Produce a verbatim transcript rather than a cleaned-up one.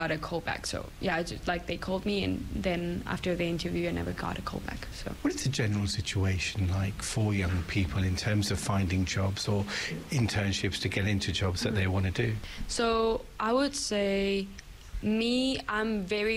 got a call back. So yeah, I just, like they called me, and then after the interview I never got a call back. So what is the general situation like for young people in terms of finding jobs or internships to get into jobs that they want to do? So I would say me, I'm very